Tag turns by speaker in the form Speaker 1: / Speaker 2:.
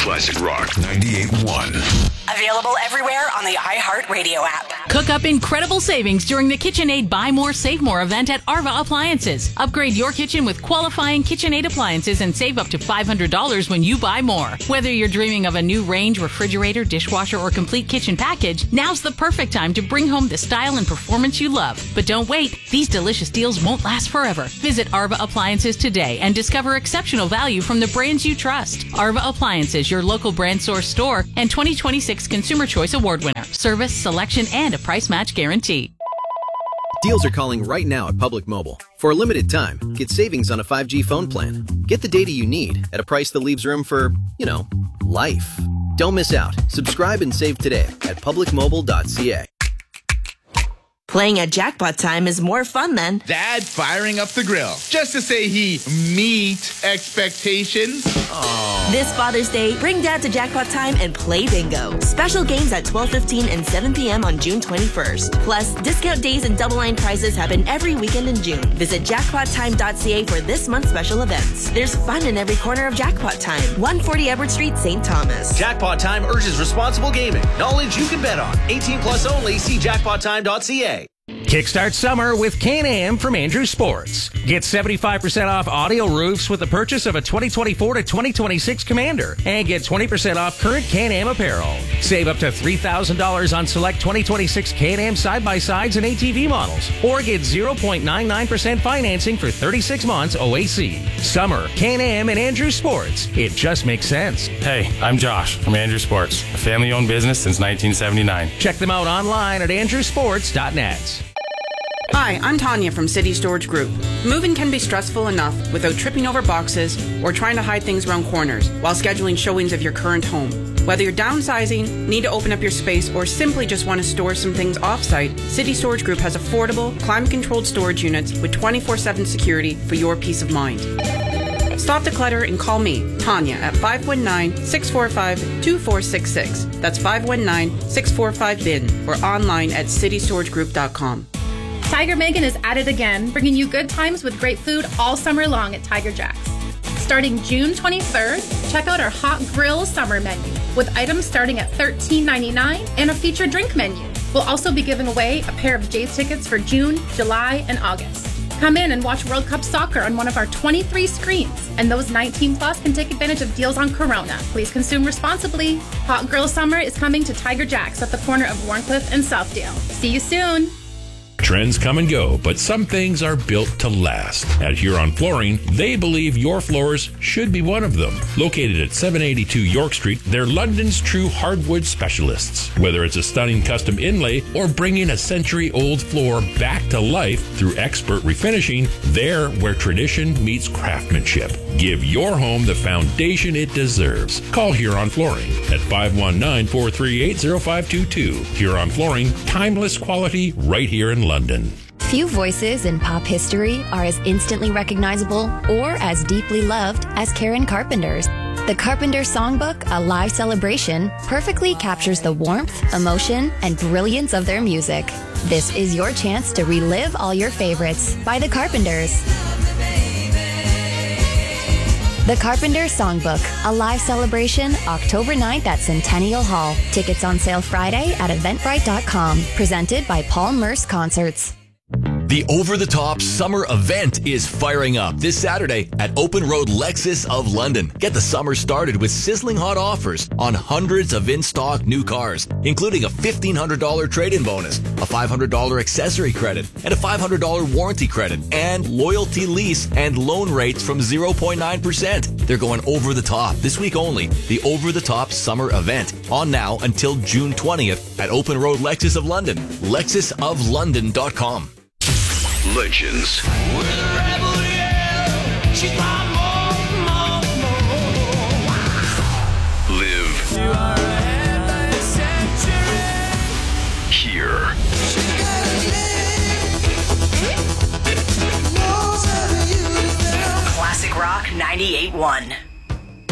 Speaker 1: Classic Rock 98.1.
Speaker 2: Available everywhere on the iHeartRadio app.
Speaker 3: Cook up incredible savings during the KitchenAid Buy More, Save More event at Arva Appliances. Upgrade your kitchen with qualifying KitchenAid appliances and save up to $500 when you buy more. Whether you're dreaming of a new range, refrigerator, dishwasher, or complete kitchen package, now's the perfect time to bring home the style and performance you love. But don't wait. These delicious deals won't last forever. Visit Arva Appliances today and discover exceptional value from the brands you trust. Arva Appliances, your local brand source store and 2026 Consumer Choice Award winner. Service, selection, and a price match guarantee.
Speaker 4: Deals are calling right now at Public Mobile. For a limited time, get savings on a 5G phone plan. Get the data you need at a price that leaves room for, life. Don't miss out. Subscribe and save today at publicmobile.ca.
Speaker 5: Playing at Jackpot Time is more fun than
Speaker 6: Dad firing up the grill just to say he meet expectations.
Speaker 5: Aww. This Father's Day, bring Dad to Jackpot Time and play bingo. Special games at 12:15 and 7 p.m. on June 21st. Plus, discount days and double line prizes happen every weekend in June. Visit jackpottime.ca for this month's special events. There's fun in every corner of Jackpot Time. 140 Edward Street, St. Thomas.
Speaker 7: Jackpot Time urges responsible gaming. Knowledge you can bet on. 18 plus only. See jackpottime.ca.
Speaker 8: Kickstart summer with Can-Am from Andrew Sports. Get 75% off audio roofs with the purchase of a 2024 to 2026 Commander. And get 20% off current Can-Am apparel. Save up to $3,000 on select 2026 Can-Am side-by-sides and ATV models. Or get 0.99% financing for 36 months OAC. Summer, Can-Am and Andrew Sports. It just makes sense.
Speaker 9: Hey, I'm Josh from Andrew Sports, a family-owned business since 1979.
Speaker 8: Check them out online at andrewsports.net.
Speaker 10: Hi, I'm Tanya from City Storage Group. Moving can be stressful enough without tripping over boxes or trying to hide things around corners while scheduling showings of your current home. Whether you're downsizing, need to open up your space, or simply just want to store some things off-site, City Storage Group has affordable, climate-controlled storage units with 24/7 security for your peace of mind. Stop the clutter and call me, Tanya, at 519-645-2466. That's 519-645-BIN or online at citystoragegroup.com.
Speaker 11: Tiger Megan is at it again, bringing you good times with great food all summer long at Tiger Jack's. Starting June 23rd, check out our Hot Grill Summer menu with items starting at $13.99 and a featured drink menu. We'll also be giving away a pair of Jays tickets for June, July, and August. Come in and watch World Cup soccer on one of our 23 screens, and those 19 plus can take advantage of deals on Corona. Please consume responsibly. Hot Grill Summer is coming to Tiger Jack's at the corner of Warncliffe and Southdale. See you soon.
Speaker 12: Trends come and go, but some things are built to last. At Huron Flooring, they believe your floors should be one of them. Located at 782 York Street, they're London's true hardwood specialists. Whether it's a stunning custom inlay or bringing a century-old floor back to life through expert refinishing, they're where tradition meets craftsmanship. Give your home the foundation it deserves. Call Huron Flooring at 519-438-0522. Huron Flooring, timeless quality right here in London.
Speaker 13: Few voices in pop history are as instantly recognizable or as deeply loved as Karen Carpenter's. The Carpenter Songbook, a live celebration, perfectly captures the warmth, emotion, and brilliance of their music. This is your chance to relive all your favorites by the Carpenters. The Carpenter Songbook, a live celebration, October 9th at Centennial Hall. Tickets on sale Friday at Eventbrite.com. Presented by Paul Merce Concerts.
Speaker 14: The over-the-top summer event is firing up this Saturday at Open Road Lexus of London. Get the summer started with sizzling hot offers on hundreds of in-stock new cars, including a $1,500 trade-in bonus, a $500 accessory credit, and a $500 warranty credit, and loyalty lease and loan rates from 0.9%. They're going over the top this week only. The over-the-top summer event on now until June 20th at Open Road Lexus of London. LexusofLondon.com.
Speaker 1: Legends.
Speaker 15: She's